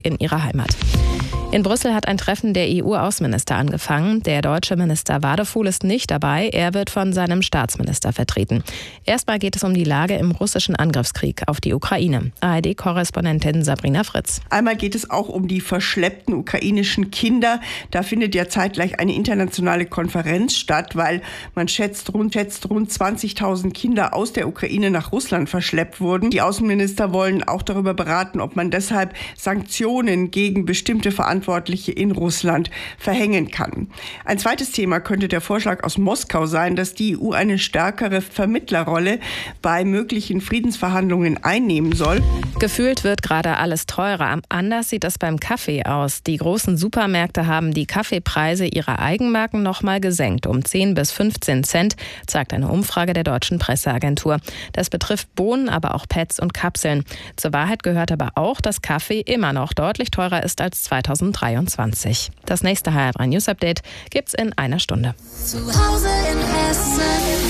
in ihrer Heimat. In Brüssel hat ein Treffen der EU-Außenminister angefangen. Der deutsche Minister Wadefuhl ist nicht dabei. Er wird von seinem Staatsminister vertreten. Erstmal geht es um die Lage im russischen Angriffskrieg auf die Ukraine. ARD-Korrespondentin Sabrina Fritz. Einmal geht es auch um die verschleppten ukrainischen Kinder. Da findet ja zeitgleich eine internationale Konferenz statt, weil man schätzt rund 20.000 Kinder aus der Ukraine nach Russland verschleppt wurden. Die Außenminister wollen auch darüber beraten, ob man deshalb Sanktionen gegen bestimmte Verantwortliche in Russland verhängen kann. Ein zweites Thema könnte der Vorschlag aus Moskau sein, dass die EU eine stärkere Vermittlerrolle bei möglichen Friedensverhandlungen einnehmen soll. Gefühlt wird gerade alles teurer. Anders sieht es beim Kaffee aus. Die großen Supermärkte haben die Kaffeepreise ihrer Eigenmarken noch mal gesenkt, um 10 bis 15 Cent, zeigt eine Umfrage der deutschen Presseagentur. Das betrifft Bohnen, aber auch Pads und Kapseln. Zur Wahrheit gehört aber auch, dass Kaffee immer noch deutlich teurer ist als 2023. Das nächste HR3 News Update gibt's in einer Stunde. Zu Hause in Hessen.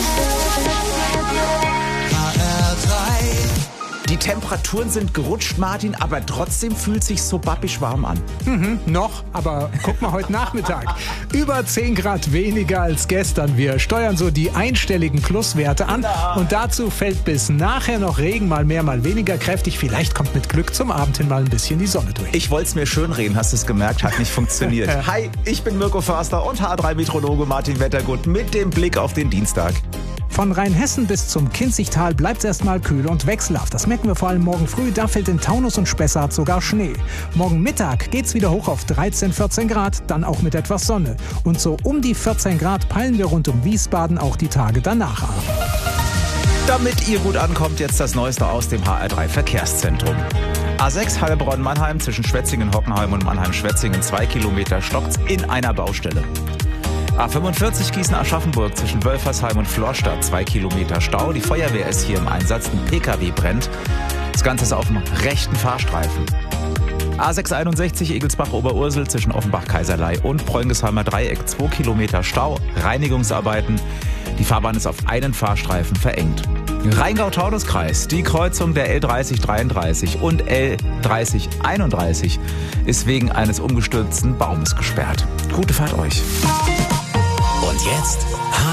Die Temperaturen sind gerutscht, Martin, aber trotzdem fühlt sich so babbisch warm an. Noch, aber guck mal heute Nachmittag. Über 10 Grad weniger als gestern. Wir steuern so die einstelligen Pluswerte an. Und dazu fällt bis nachher noch Regen, mal mehr, mal weniger kräftig. Vielleicht kommt mit Glück zum Abend hin mal ein bisschen die Sonne durch. Ich wollte es mir schönreden, hast du es gemerkt, hat nicht funktioniert. Hi, ich bin Mirko Förster und H3-Meteorologe Martin Wettergut mit dem Blick auf den Dienstag. Von Rheinhessen bis zum Kinzigtal bleibt es erstmal kühl und wechselhaft. Das merken wir vor allem morgen früh. Da fällt in Taunus und Spessart sogar Schnee. Morgen Mittag geht's wieder hoch auf 13, 14 Grad, dann auch mit etwas Sonne. Und so um die 14 Grad peilen wir rund um Wiesbaden auch die Tage danach an. Damit ihr gut ankommt, jetzt das Neueste aus dem HR3 Verkehrszentrum. A6 Heilbronn-Mannheim zwischen Schwetzingen-Hockenheim und Mannheim-Schwetzingen 2 Kilometer stockt's in einer Baustelle. A45 Gießen-Aschaffenburg zwischen Wölfersheim und Florstadt 2 Kilometer Stau. Die Feuerwehr ist hier im Einsatz, ein PKW brennt. Das Ganze ist auf dem rechten Fahrstreifen. A661 Egelsbach-Oberursel zwischen Offenbach-Kaiserlei und Preungesheimer Dreieck 2 Kilometer Stau. Reinigungsarbeiten. Die Fahrbahn ist auf einen Fahrstreifen verengt. Rheingau-Taunus-Kreis, die Kreuzung der L3033 und L3031 ist wegen eines umgestürzten Baumes gesperrt. Gute Fahrt euch. Und jetzt